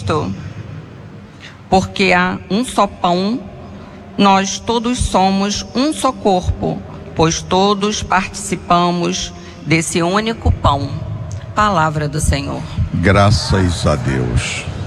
Cristo. Porque há um só pão, nós todos somos um só corpo, pois todos participamos desse único pão. Palavra do Senhor. Graças a Deus.